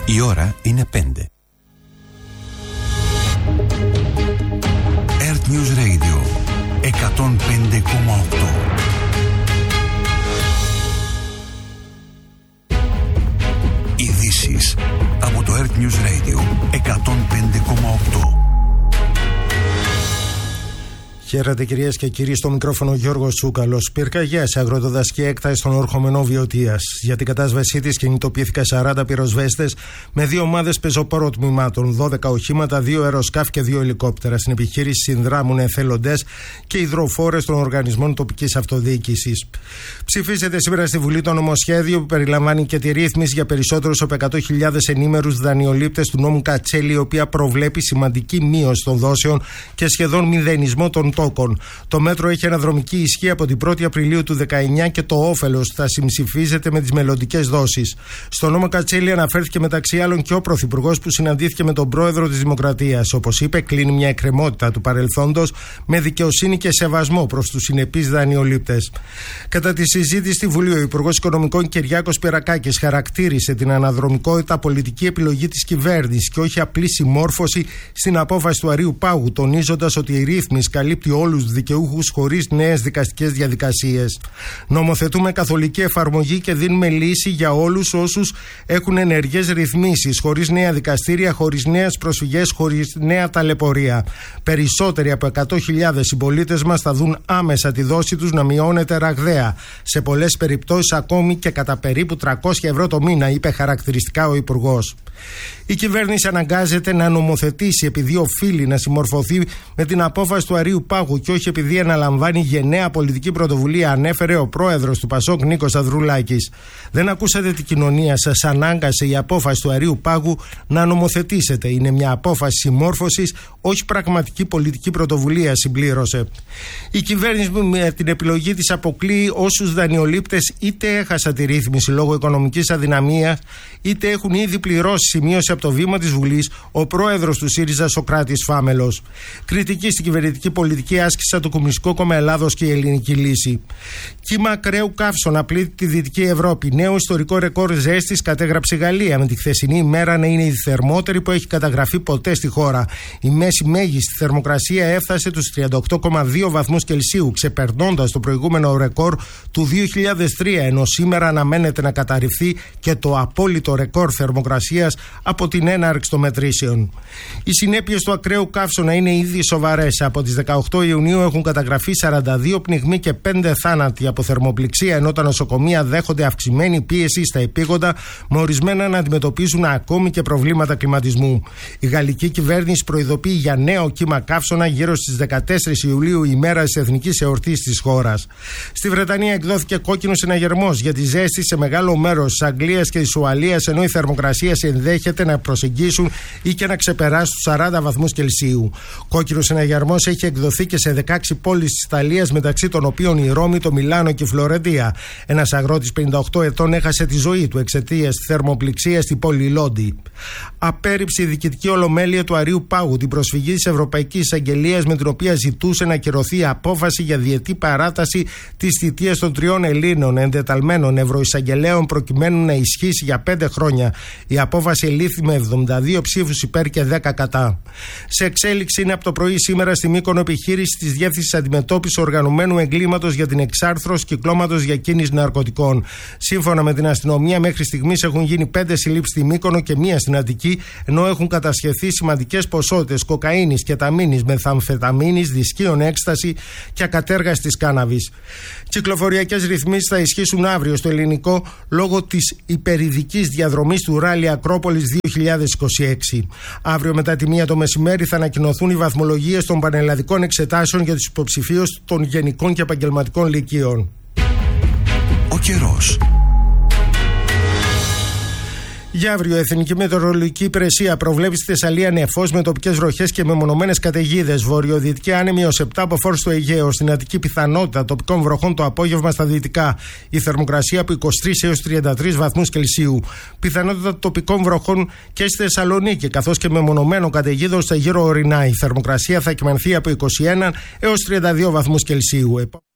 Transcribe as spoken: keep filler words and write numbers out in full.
Η ώρα είναι πέντε. Earth News Radio εκατόν πέντε κόμμα οκτώ. Ειδήσεις από το Earth News Radio εκατόν πέντε κόμμα οκτώ. Χαίρετε κυρίες και κύριοι, στο μικρόφωνο Γιώργος Τσούκαλος. Πυρκαγιά σε αγροτοδασική έκταση στον ορχομενό Βιωτίας. Για την κατάσβεσή της κινητοποιήθηκαν σαράντα πυροσβέστες με δύο ομάδες πεζοπόρων τμήματων, δώδεκα οχήματα, δύο αεροσκάφη και δύο ελικόπτερα. Στην επιχείρηση συνδράμουν εθελοντές και υδροφόρες των οργανισμών τοπικής αυτοδιοίκησης. Ψηφίζεται σήμερα στη Βουλή το νομοσχέδιο που περιλαμβάνει και τη ρύθμιση για περισσότερους από εκατό χιλιάδες ενήμερους δανειολήπτες του νόμου Κατσέλη, η οποία προβλέπει σημαντική μείωση των δόσεων και σχεδόν μηδενισμό των τόκων. Το μέτρο έχει αναδρομική ισχύ από την πρώτη Απριλίου του δεκαεννιά και το όφελος θα συμψηφίζεται με τις μελλοντικές δόσεις. Στο νόμο Κατσέλη αναφέρθηκε μεταξύ άλλων και ο Πρωθυπουργός που συναντήθηκε με τον Πρόεδρο της Δημοκρατίας. Όπως είπε, κλείνει μια εκκρεμότητα του παρελθόντος με δικαιοσύνη και σεβασμό προς τους συνεπείς δανειολήπτες. Κατά τη συζήτηση στη Βουλή, ο Υπουργός Οικονομικών Κυριάκος Πυρακάκης χαρακτήρισε την αναδρομικότητα πολιτική επιλογή της κυβέρνησης και όχι απλή συμμόρφωση στην απόφαση του Αρείου Πάγου, τονίζοντας ότι η ρύθμιση καλύπτει όλους τους δικαιούχους χωρίς νέες δικαστικές διαδικασίες. Νομοθετούμε καθολική εφαρμογή και δίνουμε λύση για όλους όσους έχουν ενεργές ρυθμίσεις, χωρίς νέα δικαστήρια, χωρίς νέες προσφυγές, χωρίς νέα ταλαιπωρία. Περισσότεροι από εκατό χιλιάδες συμπολίτες μας θα δουν άμεσα τη δόση τους να μειώνεται ραγδαία. Σε πολλές περιπτώσεις ακόμη και κατά περίπου τριακόσια ευρώ το μήνα, είπε χαρακτηριστικά ο Υπουργός. Η κυβέρνηση αναγκάζεται να νομοθετήσει επειδή οφείλει να συμμορφωθεί με την απόφαση του Αρείου Πάγου και όχι επειδή αναλαμβάνει γενναία πολιτική πρωτοβουλία, ανέφερε ο πρόεδρος του Πασόκ Νίκος Ανδρουλάκης. Δεν ακούσατε την κοινωνία, σας ανάγκασε η απόφαση του Αρείου Πάγου να νομοθετήσετε. Είναι μια απόφαση συμμόρφωσης, όχι πραγματική πολιτική πρωτοβουλία, συμπλήρωσε. Η κυβέρνηση με την επιλογή της αποκλείει όσους δανειολήπτες είτε έχασαν τη ρύθμιση λόγω οικονομικής αδυναμίας, είτε έχουν ήδη πληρώσει, σημείωσε από το βήμα της Βουλής ο πρόεδρος του ΣΥΡΙΖΑ Σωκράτης Φάμελος. Κριτική στην κυβερνητική πολιτική άσκησε το Κομμουνιστικό Κόμμα Ελλάδος και η Ελληνική Λύση. Κύμα ακραίου καύσωνα πλήττει τη Δυτική Ευρώπη. Νέο ιστορικό ρεκόρ ζέστης κατέγραψε η Γαλλία, με τη χθεσινή ημέρα να είναι η θερμότερη που έχει καταγραφεί ποτέ στη χώρα. Η μέση μέγιστη θερμοκρασία έφτασε τους τριάντα οκτώ κόμμα δύο βαθμούς Κελσίου, ξεπερνώντας το προηγούμενο ρεκόρ του δύο χιλιάδες τρία, ενώ σήμερα αναμένεται να καταρριφθεί και το απόλυτο ρεκόρ θερμοκρασίας από την έναρξη των μετρήσεων. Οι συνέπειες του ακραίου καύσωνα είναι ήδη σοβαρές. Από τις δεκαοκτώ Ιουνίου έχουν καταγραφεί σαράντα δύο πνιγμοί και πέντε θάνατοι από θερμοπληξία, ενώ τα νοσοκομεία δέχονται αυξημένη πίεση στα επίγοντα, με ορισμένα να αντιμετωπίζουν ακόμη και προβλήματα κλιματισμού. Η γαλλική κυβέρνηση προειδοποιεί για νέο κύμα καύσωνα γύρω στις δεκατέσσερις Ιουλίου, ημέρα της εθνικής εορτής της χώρας. Στη Βρετανία εκδόθηκε κόκκινος συναγερμός για τη ζέστη σε μεγάλο μέρος της Αγγλίας και της Ουαλίας, ενώ η θερμοκρασία ενδέχεται να προσεγγίσουν ή και να ξεπεράσουν τους σαράντα βαθμούς Κελσίου. Κόκκινος συναγερμός έχει εκδοθεί και σε δεκαέξι πόλεις της Ιταλίας, μεταξύ των οποίων η Ρώμη, το Μιλάνο και η Φλωρεντία. Ένας αγρότης πενήντα οκτώ ετών έχασε τη ζωή του εξαιτίας θερμοπληξίας στην πόλη Λόντι. Απέρριψε η διοικητική ολομέλεια του Αρείου Πάγου την προσφυγή της Ευρωπαϊκής Εισαγγελίας, με την οποία ζητούσε να ακυρωθεί η απόφαση για διετή παράταση της θητείας των τριών Ελλήνων εντεταλμένων ευρωεισαγγελέων, προκειμένου να ισχύσει για πέντε χρόνια. Η απόφαση ελήφθη με εβδομήντα δύο ψήφους υπέρ και δέκα κατά. Σε εξέλιξη είναι από το πρωί σήμερα στη Μύκονο επιχείρηση της Διεύθυνσης Αντιμετώπισης Οργανωμένου Εγκλήματος για την εξάρθρωση κυκλώματος διακίνησης ναρκωτικών. Σύμφωνα με την αστυνομία, μέχρι στιγμής έχουν γίνει πέντε συλλήψεις στη Μύκονο και μία στην Αττική, ενώ έχουν κατασχεθεί σημαντικές ποσότητες κοκαίνης, κεταμίνης, μεθαμφεταμίνης, δισκίων έκσταση και ακατέργαστης κάναβης. Κυκλοφοριακές ρυθμίσεις θα ισχύσουν αύριο στο ελληνικό λόγω της υπερηδικής διαδρομής του Ράλι Ακρόπολης δύο χιλιάδες είκοσι έξι. Αύριο μετά τη μία το μεσημέρι θα ανακοινωθούν οι βαθμολογίες των πανελλαδικών εξετάσεων για τους υποψηφίους των γενικών και επαγγελματικών λυκείων. Ο καιρός. Για αύριο, η Εθνική Μετεωρολογική Υπηρεσία προβλέπει στη Θεσσαλία νεφός με τοπικές βροχές και μεμονωμένες καταιγίδες. Βορειοδυτική άνεμη ως επτά από φόρ στο Αιγαίο. Στην Αττική, πιθανότητα τοπικών βροχών το απόγευμα στα δυτικά. Η θερμοκρασία από είκοσι τρεις έως τριάντα τρεις βαθμούς Κελσίου. Πιθανότητα τοπικών βροχών και στη Θεσσαλονίκη, καθώς και μεμονωμένων καταιγίδων στα γύρω ορεινά. Η θερμοκρασία θα κυμανθεί από είκοσι ένα έως τριάντα δύο βαθμούς Κελσίου.